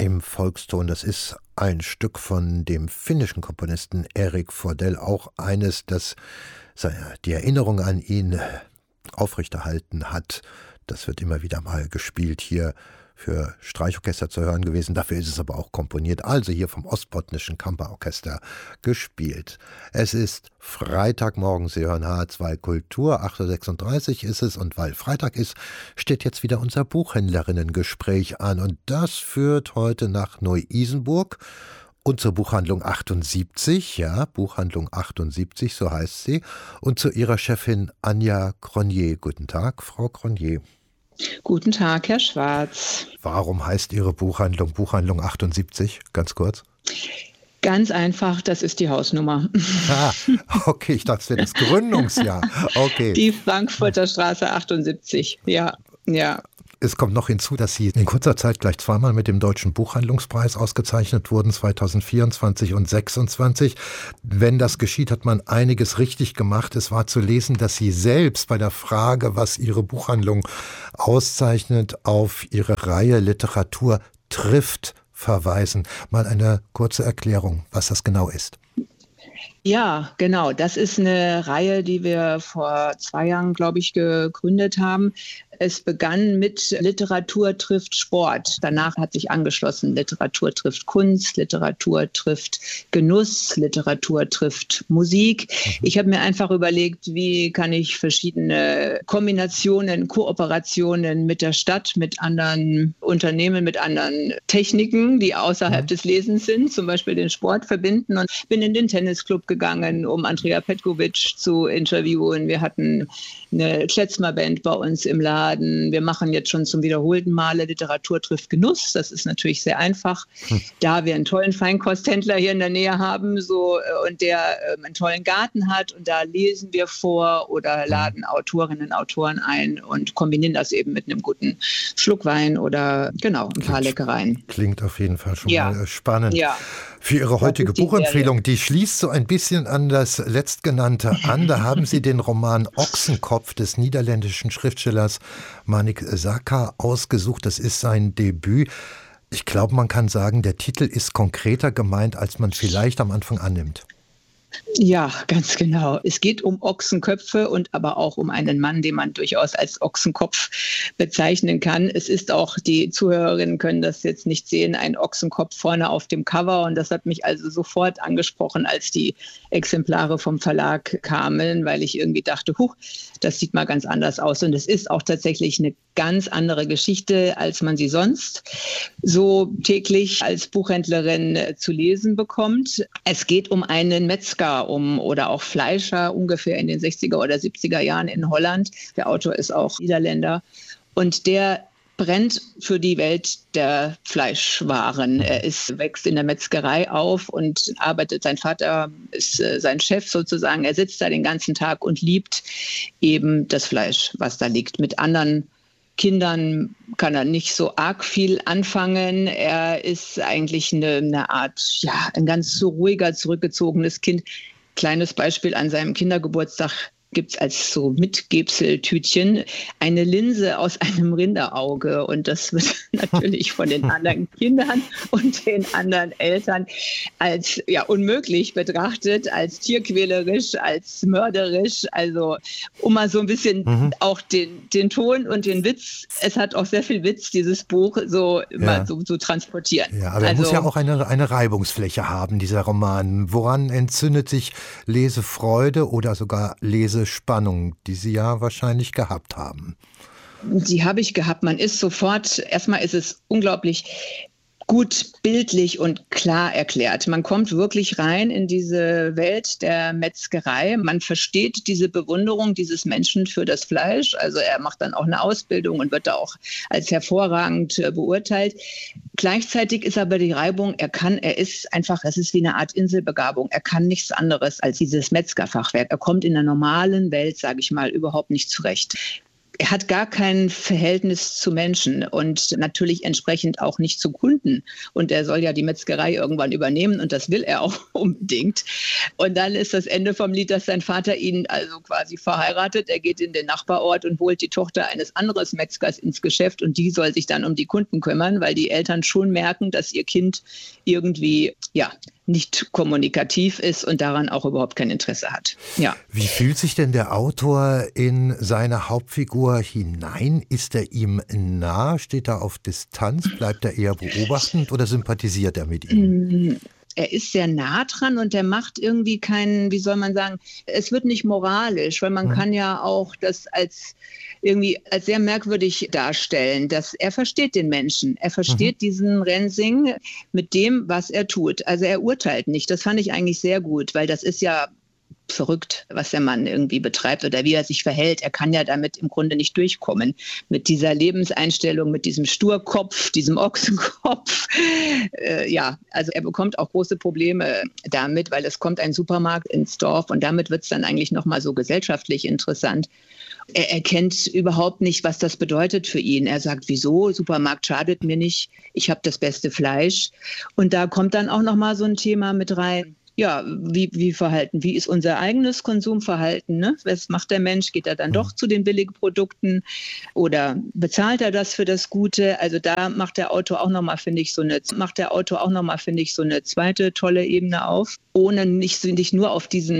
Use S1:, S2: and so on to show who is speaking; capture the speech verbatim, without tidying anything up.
S1: im Volkston. Das ist ein Stück von dem finnischen Komponisten Erik Fordell, auch eines, das die Erinnerung an ihn aufrechterhalten hat. Das wird immer wieder mal gespielt hier für Streichorchester zu hören gewesen. Dafür ist es aber auch komponiert. Also hier vom Ostbotnischen Kammerorchester gespielt. Es ist Freitagmorgen. Sie hören H zwei Kultur. acht Uhr sechsunddreißig ist es. Und weil Freitag ist, steht jetzt wieder unser Buchhändlerinnen-Gespräch an. Und das führt heute nach Neu-Isenburg und zur Buchhandlung achtundsiebzig. Ja, Buchhandlung achtundsiebzig, so heißt sie. Und zu ihrer Chefin Anja Cronier. Guten Tag, Frau Cronier.
S2: Guten Tag, Herr Schwarz.
S1: Warum heißt Ihre Buchhandlung Buchhandlung achtundsiebzig? Ganz kurz.
S2: Ganz einfach, das ist die Hausnummer.
S1: Ah, okay, ich dachte, es wäre das Gründungsjahr. Okay.
S2: Die Frankfurter Straße achtundsiebzig, ja, ja.
S1: Es kommt noch hinzu, dass Sie in kurzer Zeit gleich zweimal mit dem Deutschen Buchhandlungspreis ausgezeichnet wurden, zweitausendvierundzwanzig und zweitausendsechsundzwanzig. Wenn das geschieht, hat man einiges richtig gemacht. Es war zu lesen, dass Sie selbst bei der Frage, was Ihre Buchhandlung auszeichnet, auf Ihre Reihe Literatur trifft, verweisen. Mal eine kurze Erklärung, was das genau ist.
S2: Ja, genau. Das ist eine Reihe, die wir vor zwei Jahren, glaube ich, gegründet haben. Es begann mit Literatur trifft Sport. Danach hat sich angeschlossen Literatur trifft Kunst, Literatur trifft Genuss, Literatur trifft Musik. Ich habe mir einfach überlegt, wie kann ich verschiedene Kombinationen, Kooperationen mit der Stadt, mit anderen Unternehmen, mit anderen Techniken, die außerhalb des Lesens sind, zum Beispiel den Sport verbinden, und bin in den Tennisclub gegangen, um Andrea Petkovic zu interviewen. Wir hatten eine Klezmer-Band bei uns im Laden. Wir machen jetzt schon zum wiederholten Male Literatur trifft Genuss. Das ist natürlich sehr einfach, hm. da wir einen tollen Feinkosthändler hier in der Nähe haben, so, und der ähm, einen tollen Garten hat, und da lesen wir vor oder laden Autorinnen und Autoren ein und kombinieren das eben mit einem guten Schluck Wein oder genau, ein klingt, paar Leckereien.
S1: Klingt auf jeden Fall schon
S2: ja.
S1: mal spannend.
S2: Ja.
S1: Für Ihre heutige die Buchempfehlung, die schließt so ein bisschen an das Letztgenannte an. Da haben Sie den Roman Ochsenkopf des niederländischen Schriftstellers Manik Saka ausgesucht. Das ist sein Debüt. Ich glaube, man kann sagen, der Titel ist konkreter gemeint, als man vielleicht am Anfang annimmt.
S2: Ja, ganz genau. Es geht um Ochsenköpfe und aber auch um einen Mann, den man durchaus als Ochsenkopf bezeichnen kann. Es ist auch, die Zuhörerinnen können das jetzt nicht sehen, ein Ochsenkopf vorne auf dem Cover, und das hat mich also sofort angesprochen, als die Exemplare vom Verlag kamen, weil ich irgendwie dachte, huch, das sieht mal ganz anders aus, und es ist auch tatsächlich eine ganz andere Geschichte, als man sie sonst so täglich als Buchhändlerin zu lesen bekommt. Es geht um einen Metzger um oder auch Fleischer, ungefähr in den sechziger oder siebziger Jahren in Holland. Der Autor ist auch Niederländer, und der brennt für die Welt der Fleischwaren. Er ist, wächst in der Metzgerei auf und arbeitet, sein Vater ist äh, sein Chef sozusagen. Er sitzt da den ganzen Tag und liebt eben das Fleisch, was da liegt. Mit anderen Kindern kann er nicht so arg viel anfangen. Er ist eigentlich eine, eine Art, ja, ein ganz so ruhiger, zurückgezogenes Kind. Kleines Beispiel: An seinem Kindergeburtstag gibt es als so Mitgebseltütchen eine Linse aus einem Rinderauge, und das wird natürlich von den anderen Kindern und den anderen Eltern als ja unmöglich betrachtet, als tierquälerisch, als mörderisch. Also um mal so ein bisschen mhm. auch den, den Ton und den Witz, es hat auch sehr viel Witz, dieses Buch, so ja. mal so, so transportieren.
S1: Ja, aber
S2: also,
S1: er muss ja auch eine, eine Reibungsfläche haben, dieser Roman. Woran entzündet sich Lesefreude oder sogar Lesespannung, die Sie ja wahrscheinlich gehabt haben?
S2: Die habe ich gehabt. Man ist sofort, erstmal ist es unglaublich gut bildlich und klar erklärt. Man kommt wirklich rein in diese Welt der Metzgerei. Man versteht diese Bewunderung dieses Menschen für das Fleisch. Also er macht dann auch eine Ausbildung und wird da auch als hervorragend beurteilt. Gleichzeitig ist aber die Reibung, er kann, er ist einfach, es ist wie eine Art Inselbegabung. Er kann nichts anderes als dieses Metzgerfachwerk. Er kommt in der normalen Welt, sage ich mal, überhaupt nicht zurecht. er hat gar kein Verhältnis zu Menschen und natürlich entsprechend auch nicht zu Kunden. Und er soll ja die Metzgerei irgendwann übernehmen und das will er auch unbedingt. Und dann ist das Ende vom Lied, dass sein Vater ihn also quasi verheiratet. Er geht in den Nachbarort und holt die Tochter eines anderen Metzgers ins Geschäft und die soll sich dann um die Kunden kümmern, weil die Eltern schon merken, dass ihr Kind irgendwie, ja, nicht kommunikativ ist und daran auch überhaupt kein Interesse hat. Ja.
S1: Wie fühlt sich denn der Autor in seine Hauptfigur hinein? Ist er ihm nah? Steht er auf Distanz? Bleibt er eher beobachtend oder sympathisiert er mit ihm?
S2: Er ist sehr nah dran und er macht irgendwie keinen, wie soll man sagen, es wird nicht moralisch, weil man mhm. kann ja auch das als irgendwie als sehr merkwürdig darstellen, dass er versteht den Menschen. Er versteht mhm. diesen Rensing mit dem, was er tut. Also er urteilt nicht. Das fand ich eigentlich sehr gut, weil das ist ja verrückt, was der Mann irgendwie betreibt oder wie er sich verhält. Er kann ja damit im Grunde nicht durchkommen. Mit dieser Lebenseinstellung, mit diesem Sturkopf, diesem Ochsenkopf. Äh, ja, also er bekommt auch große Probleme damit, weil es kommt ein Supermarkt ins Dorf und damit wird es dann eigentlich nochmal so gesellschaftlich interessant. Er erkennt überhaupt nicht, was das bedeutet für ihn. Er sagt, wieso? Supermarkt schadet mir nicht. Ich habe das beste Fleisch. Und da kommt dann auch nochmal so ein Thema mit rein. Ja, wie, wie verhalten? Wie ist unser eigenes Konsumverhalten? Ne? Was macht der Mensch? Geht er dann doch zu den Billigprodukten oder bezahlt er das für das Gute? Also da macht der Autor auch nochmal, finde ich, so eine, macht der Autor auch nochmal, finde ich, so eine zweite tolle Ebene auf, ohne nicht, nicht nur auf diesen